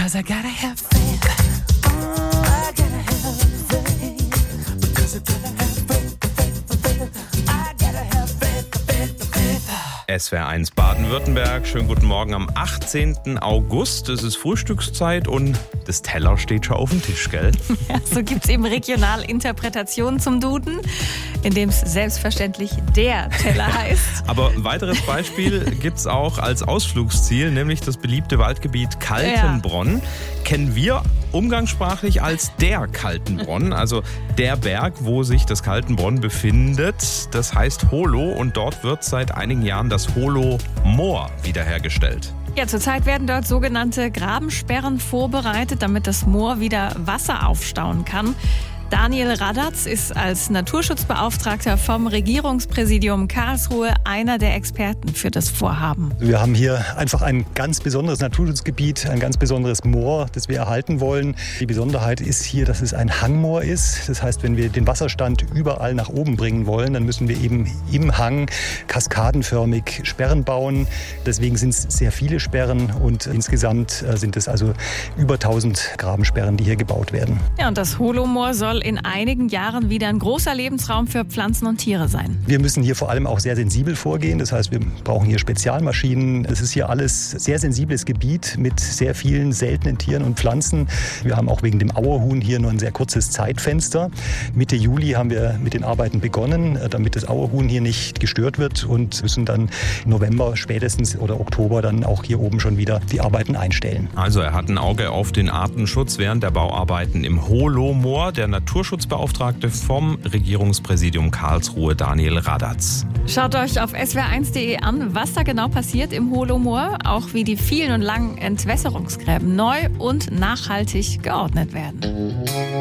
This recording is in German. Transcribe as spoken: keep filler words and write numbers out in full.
'cause I gotta have faith. Oh, I gotta have faith. Because I gotta have faith, faith, faith. I gotta have faith, faith, faith. S W R eins Baden-Württemberg. Schönen guten Morgen am achtzehnten August. Es ist Frühstückszeit und das Teller steht schon auf dem Tisch, gell? Ja, so gibt es eben regional Interpretationen zum Duden, in dem es selbstverständlich der Teller heißt. Aber ein weiteres Beispiel gibt es auch als Ausflugsziel, nämlich das beliebte Waldgebiet Kaltenbronn. Ja. Kennen wir umgangssprachlich als der Kaltenbronn, also der Berg, wo sich das Kaltenbronn befindet. Das heißt Holo und dort wird seit einigen Jahren das Holo-Moor wiederhergestellt. Ja, zurzeit werden dort sogenannte Grabensperren vorbereitet, damit das Moor wieder Wasser aufstauen kann. Daniel Radatz ist als Naturschutzbeauftragter vom Regierungspräsidium Karlsruhe einer der Experten für das Vorhaben. Wir haben hier einfach ein ganz besonderes Naturschutzgebiet, ein ganz besonderes Moor, das wir erhalten wollen. Die Besonderheit ist hier, dass es ein Hangmoor ist. Das heißt, wenn wir den Wasserstand überall nach oben bringen wollen, dann müssen wir eben im Hang kaskadenförmig Sperren bauen. Deswegen sind es sehr viele Sperren und insgesamt sind es also über tausend Grabensperren, die hier gebaut werden. Ja, und das Holo-Moor soll in einigen Jahren wieder ein großer Lebensraum für Pflanzen und Tiere sein. Wir müssen hier vor allem auch sehr sensibel vorgehen. Das heißt, wir brauchen hier Spezialmaschinen. Es ist hier alles sehr sensibles Gebiet mit sehr vielen seltenen Tieren und Pflanzen. Wir haben auch wegen dem Auerhuhn hier nur ein sehr kurzes Zeitfenster. Mitte Juli haben wir mit den Arbeiten begonnen, damit das Auerhuhn hier nicht gestört wird und müssen dann im November spätestens oder Oktober dann auch hier oben schon wieder die Arbeiten einstellen. Also er hat ein Auge auf den Artenschutz während der Bauarbeiten im Holo-Moor. Der Naturschutzbeauftragte vom Regierungspräsidium Karlsruhe, Daniel Radatz. Schaut euch auf S W R eins punkt de an, was da genau passiert im Holo-Moor, auch wie die vielen und langen Entwässerungsgräben neu und nachhaltig geordnet werden.